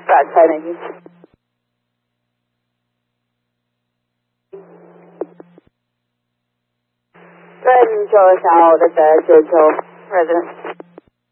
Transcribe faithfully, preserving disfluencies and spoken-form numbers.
Dispatch ten eighty. Go ahead and show us how this uh, did tell residents.